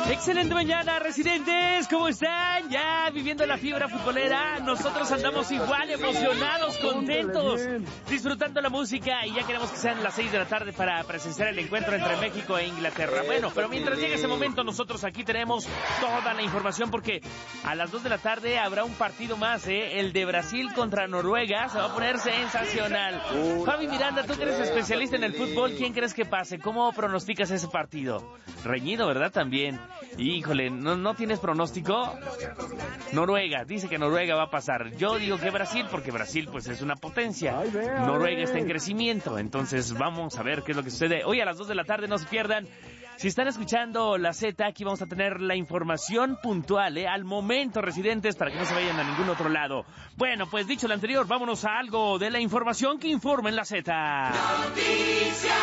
Excelente mañana, residentes, ¿cómo están? Ya viviendo la fibra futbolera, nosotros andamos igual emocionados, contentos, disfrutando la música y ya queremos que sean las 6 de la tarde para presenciar el encuentro entre México e Inglaterra. Bueno, pero mientras llegue ese momento, nosotros aquí tenemos toda la información porque a las 2 de la tarde habrá un partido más, el de Brasil contra Noruega, se va a poner sensacional. Fabi Miranda, tú que eres especialista en el fútbol, ¿quién crees que pase? ¿Cómo pronosticas ese partido? Reñido, ¿verdad? También. Híjole, ¿no tienes pronóstico? Noruega, dice que Noruega va a pasar. Yo digo que Brasil, porque Brasil pues es una potencia. Noruega está en crecimiento, entonces vamos a ver qué es lo que sucede. Hoy a las 2 de la tarde, no se pierdan. Si están escuchando la Z, aquí vamos a tener la información puntual, al momento, residentes, para que no se vayan a ningún otro lado. Bueno, pues dicho lo anterior, vámonos a algo de la información que informa en la Z. Noticias.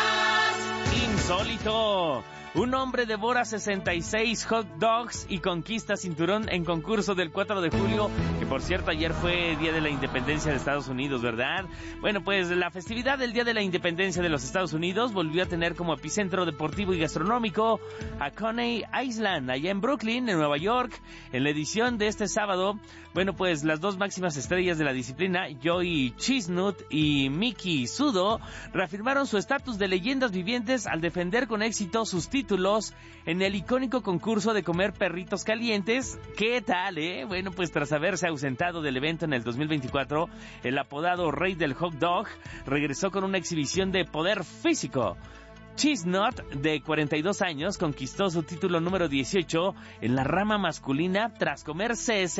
Insólito. Un hombre devora 66 hot dogs y conquista cinturón en concurso del 4 de julio, que por cierto ayer fue Día de la Independencia de Estados Unidos, ¿verdad? Bueno, pues la festividad del Día de la Independencia de los Estados Unidos volvió a tener como epicentro deportivo y gastronómico a Coney Island, allá en Brooklyn, en Nueva York. En la edición de este sábado, bueno, pues las dos máximas estrellas de la disciplina, Joey Chestnut y Miki Sudo, reafirmaron su estatus de leyendas vivientes al defender con éxito sus títulos en el icónico concurso de comer perritos calientes. ¿Qué tal, Bueno, pues tras haberse ausentado del evento en el 2024, el apodado Rey del Hot Dog regresó con una exhibición de poder físico. Chestnut, de 42 años, conquistó su título número 18 en la rama masculina tras comer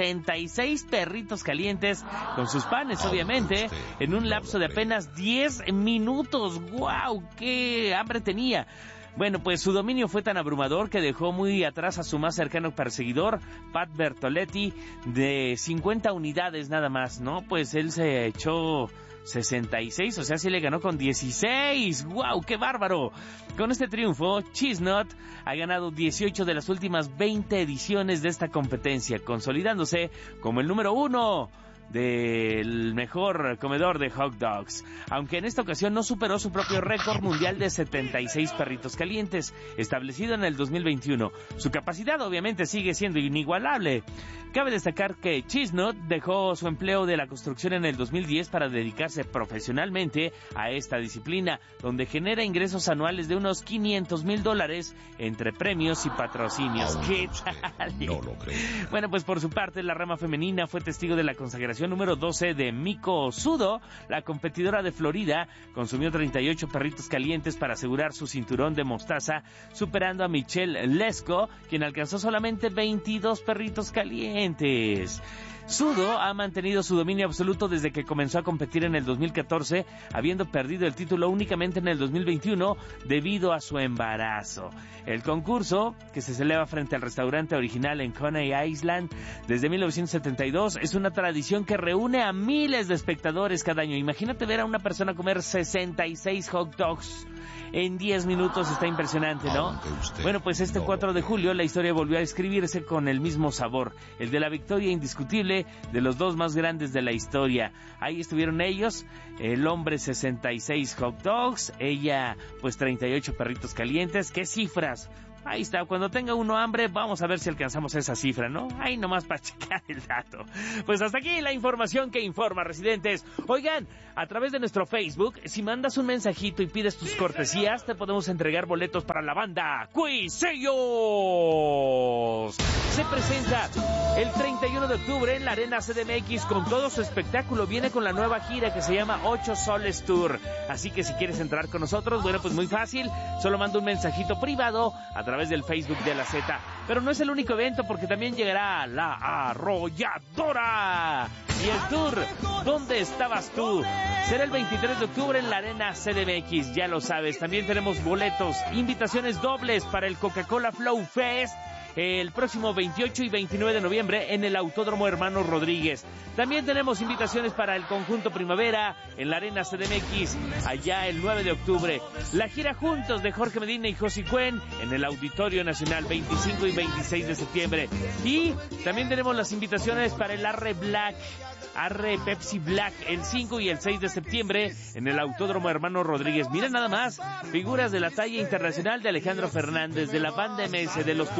66 perritos calientes con sus panes, obviamente, en un lapso de apenas 10 minutos. ¡Guau! ¡Qué hambre tenía! Bueno, pues su dominio fue tan abrumador que dejó muy atrás a su más cercano perseguidor, Pat Bertoletti, de 50 unidades nada más, ¿no? Pues él se echó 66, o sea, sí le ganó con 16. ¡Wow! ¡Qué bárbaro! Con este triunfo, Chestnut ha ganado 18 de las últimas 20 ediciones de esta competencia, consolidándose como el número 1 del mejor comedor de hot dogs, aunque en esta ocasión no superó su propio récord mundial de 76 perritos calientes, establecido en el 2021. Su capacidad obviamente sigue siendo inigualable. Cabe destacar que Chestnut dejó su empleo de la construcción en el 2010 para dedicarse profesionalmente a esta disciplina, donde genera ingresos anuales de unos $500,000 entre premios y patrocinios. ¿Qué tal? No lo creo. Bueno, pues por su parte, la rama femenina fue testigo de la consagración número 12 de Miko Sudo. La competidora de Florida consumió 38 perritos calientes para asegurar su cinturón de mostaza, superando a Michelle Lesko, quien alcanzó solamente 22 perritos calientes. Sudo ha mantenido su dominio absoluto desde que comenzó a competir en el 2014, habiendo perdido el título únicamente en el 2021 debido a su embarazo. El concurso, que se celebra frente al restaurante original en Coney Island desde 1972, es una tradición que reúne a miles de espectadores cada año. Imagínate ver a una persona comer 66 hot dogs en 10 minutos, está impresionante, ¿no? Bueno, pues este 4 de julio la historia volvió a escribirse con el mismo sabor, el de la victoria indiscutible de los dos más grandes de la historia. Ahí estuvieron ellos, el hombre 66 hot dogs, ella pues 38 perritos calientes. ¿Qué cifras? Ahí está, cuando tenga uno hambre, vamos a ver si alcanzamos esa cifra, ¿no? Ahí nomás para checar el dato. Pues hasta aquí la información que informa, residentes. Oigan, a través de nuestro Facebook, si mandas un mensajito y pides tus cortesías, te podemos entregar boletos para la banda Cuisellos. Se presenta el 31 de octubre en la Arena CDMX con todo su espectáculo. Viene con la nueva gira que se llama 8 Soles Tour. Así que si quieres entrar con nosotros, bueno, pues muy fácil. Solo manda un mensajito privado a través del Facebook de la Z. Pero no es el único evento, porque también llegará la Arrolladora y el tour ¿Dónde estabas tú? Será el 23 de octubre en la Arena CDMX, ya lo sabes. También tenemos boletos, invitaciones dobles para el Coca-Cola Flow Fest el próximo 28 y 29 de noviembre en el Autódromo Hermanos Rodríguez. También tenemos invitaciones para el Conjunto Primavera en la Arena CDMX, allá el 9 de octubre. La gira Juntos de Jorge Medina y Josie Cuen en el Auditorio Nacional, 25 y 26 de septiembre. Y también tenemos las invitaciones para el Arre Pepsi Black el 5 y el 6 de septiembre en el Autódromo Hermanos Rodríguez. Miren nada más, figuras de la talla internacional de Alejandro Fernández, de la banda MS, de los Tucanes de Tijuana,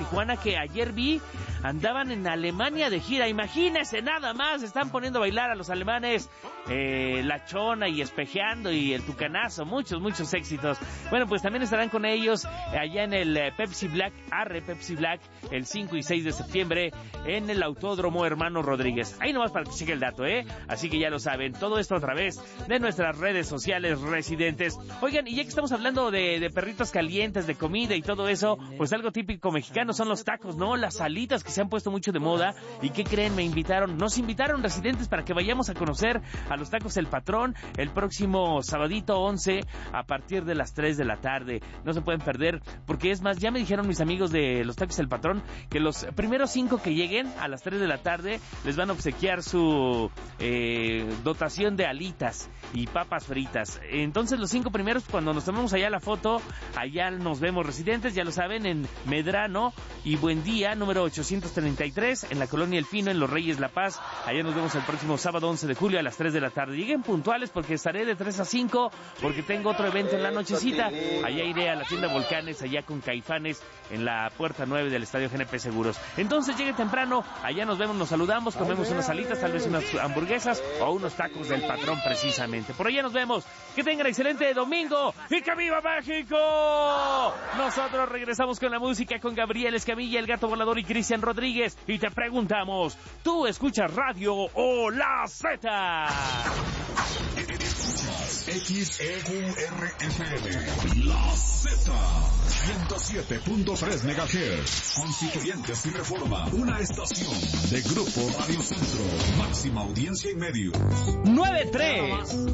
Tijuana que ayer vi andaban en Alemania de gira. Imagínense nada más, están poniendo a bailar a los alemanes La Chona y Espejeando y El Tucanazo, muchos éxitos. Bueno, pues también estarán con ellos allá en el Pepsi Black, el 5 y 6 de septiembre en el Autódromo Hermano Rodríguez. Ahí nomás para que cheque el dato, así que ya lo saben, todo esto a través de nuestras redes sociales residentes. Oigan, y ya que estamos hablando de perritos calientes, de comida y todo eso, pues algo típico mexicano son los tacos, ¿no? Las alitas que se han puesto mucho de moda. ¿Y qué creen? Nos invitaron residentes para que vayamos a conocer a los tacos El Patrón el próximo sabadito 11 a partir de las 3 de la tarde. No se pueden perder, porque es más, ya me dijeron mis amigos de los tacos El Patrón que los primeros 5 que lleguen a las 3 de la tarde les van a obsequiar su dotación de alitas y papas fritas. Entonces los 5 primeros, cuando nos tomemos allá la foto, allá nos vemos residentes, ya lo saben, en Medrano y Buendía, número 833, en la Colonia El Pino, en Los Reyes La Paz. Allá nos vemos el próximo sábado 11 de julio a las 3 de la tarde. Lleguen puntuales porque estaré de 3 a 5, porque tengo otro evento en la nochecita. Allá iré a la tienda Volcanes, allá con Caifanes, en la puerta 9 del Estadio GNP Seguros. Entonces lleguen temprano, allá nos vemos, nos saludamos, comemos unas alitas, tal vez unas hamburguesas o unos tacos del Patrón precisamente. Por allá nos vemos. Que tengan excelente domingo y ¡que viva México! Nosotros regresamos con la música con Gabriel Escamilla, El Gato Volador y Cristian Rodríguez. Y te preguntamos, ¿tú escuchas radio o la Z? XEURFM, la Z, 107.3 MHz, Constituyentes y Reforma, una estación de Grupo Radio Centro, máxima audiencia y medios. 9-3.